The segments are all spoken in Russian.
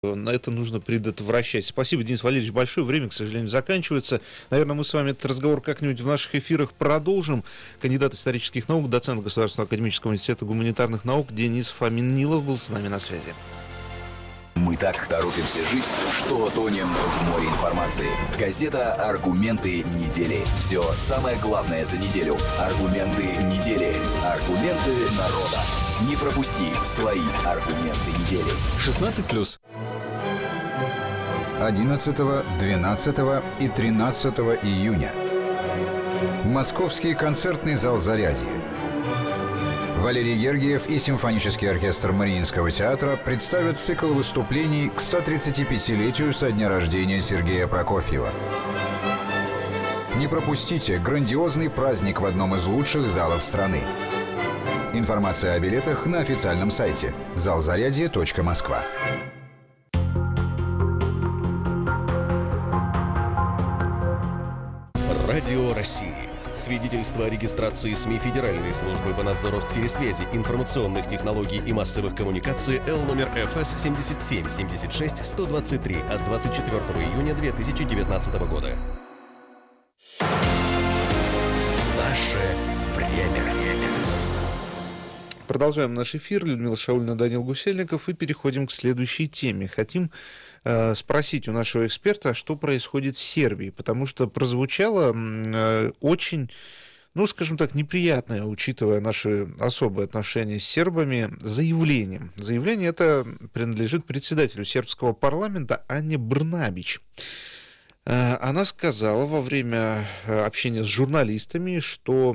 На это нужно предотвращать. Спасибо, Денис Валерьевич, большое. Время, к сожалению, заканчивается. Наверное, мы с вами этот разговор как-нибудь в наших эфирах продолжим. Кандидат исторических наук, доцент Государственного академического университета гуманитарных наук Денис Фомин-Нилов был с нами на связи. Мы так торопимся жить, что тонем в море информации. Газета «Аргументы недели». Все самое главное за неделю. Аргументы недели. Аргументы народа. Не пропусти свои аргументы недели. 16+. 11, 12 и 13 июня. Московский концертный зал «Зарядье». Валерий Гергиев и симфонический оркестр Мариинского театра представят цикл выступлений к 135-летию со дня рождения Сергея Прокофьева. Не пропустите грандиозный праздник в одном из лучших залов страны. Информация о билетах на официальном сайте залзарядье.москва. Радио России. Свидетельство о регистрации СМИ Федеральной службы по надзору в сфере связи, информационных технологий и массовых коммуникаций Л номер ФС 77-76-123 от 24 июня 2019 года. Наше время. Продолжаем наш эфир. Людмила Шаульна, Данил Гусельников. И переходим к следующей теме. Хотим спросить у нашего эксперта, что происходит в Сербии. Потому что прозвучало очень, скажем так, неприятное, учитывая наши особые отношения с сербами, заявление. Заявление это принадлежит председателю сербского парламента Ане Брнабич. Она сказала во время общения с журналистами, что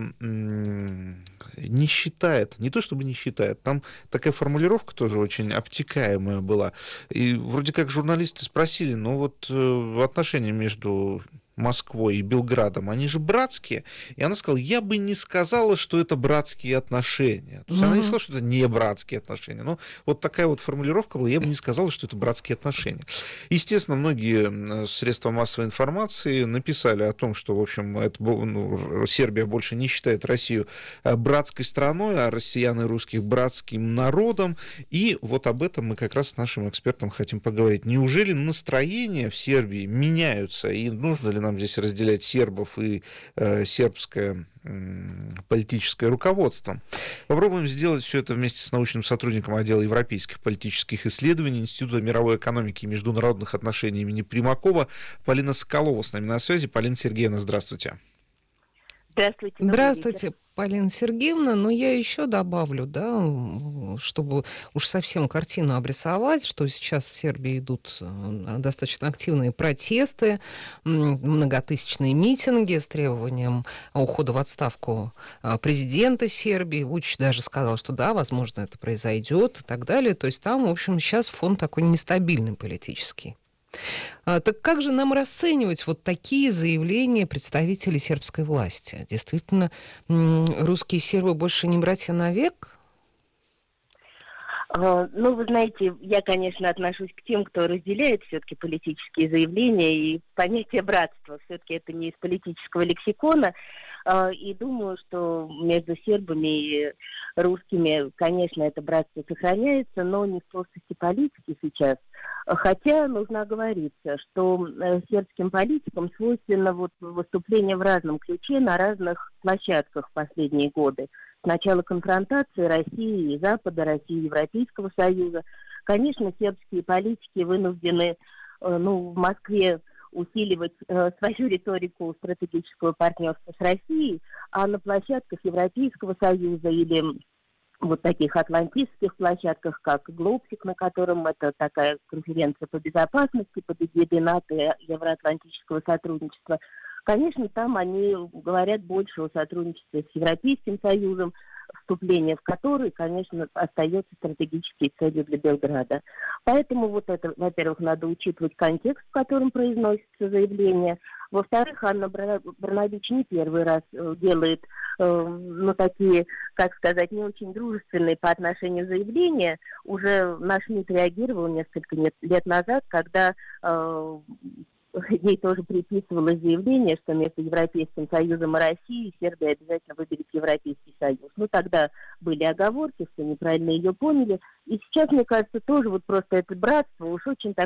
не считает, не то чтобы не считает, там такая формулировка тоже очень обтекаемая была. И вроде как журналисты спросили, отношения между Москвой и Белградом, они же братские. И она сказала, я бы не сказала, что это братские отношения. То есть она не сказала, что это не братские отношения. Но вот такая вот формулировка была, я бы не сказала, что это братские отношения. Естественно, многие средства массовой информации написали о том, что, в общем, Сербия больше не считает Россию братской страной, а россиян и русских братским народом. И вот об этом мы как раз с нашим экспертом хотим поговорить. Неужели настроения в Сербии меняются, и нужно ли нам здесь разделять сербов и сербское политическое руководство? Попробуем сделать все это вместе с научным сотрудником отдела европейских политических исследований Института мировой экономики и международных отношений имени Примакова Полина Соколова с нами на связи. Полина Сергеевна, здравствуйте. Здравствуйте. Здравствуйте, Полина Сергеевна. Но я еще добавлю, чтобы уж совсем картину обрисовать, что сейчас в Сербии идут достаточно активные протесты, многотысячные митинги с требованием ухода в отставку президента Сербии. Вучич даже сказал, что да, возможно, это произойдет и так далее. То есть там, в общем, сейчас фон такой нестабильный политический. Так как же нам расценивать вот такие заявления представителей сербской власти? Действительно, русские и сербы больше не братья навек? Вы знаете, я, конечно, отношусь к тем, кто разделяет все-таки политические заявления, и понятие братства все-таки это не из политического лексикона. И думаю, что между сербами и русскими, конечно, это братство сохраняется, но не в плоскости политики сейчас. Хотя нужно оговориться, что сербским политикам свойственно выступление в разном ключе на разных площадках в последние годы. С начала конфронтации России и Запада, России и Европейского Союза. Конечно, сербские политики вынуждены в Москве усиливать свою риторику стратегического партнерства с Россией, а на площадках Европейского Союза или вот таких атлантических площадках, как Глобсик, на котором это такая конференция по безопасности под эгидой НАТО и Евроатлантического сотрудничества, конечно, там они говорят больше о сотрудничестве с Европейским Союзом, вступление в который, конечно, остается стратегической целью для Белграда. Поэтому вот это, во-первых, надо учитывать контекст, в котором произносится заявление. Во-вторых, Анна Брнабич не первый раз делает такие, как сказать, не очень дружественные по отношению заявления. Уже наш МИД реагировал несколько лет назад, когда ей тоже приписывалось заявление, что между Европейским Союзом и Россией Сербия обязательно выберет Европейский Союз. Ну, тогда были оговорки, все неправильно ее поняли. И сейчас, мне кажется, тоже вот просто это братство уж очень